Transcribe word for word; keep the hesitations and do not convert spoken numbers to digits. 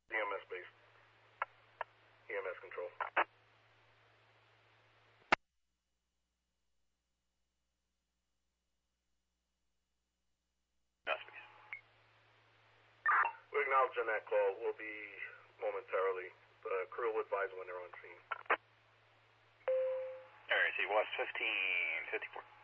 E M S base. E M S control. We acknowledge on that call. We'll be momentarily. The crew will advise when they're on scene. Alright, see, West fifteen fifty-four.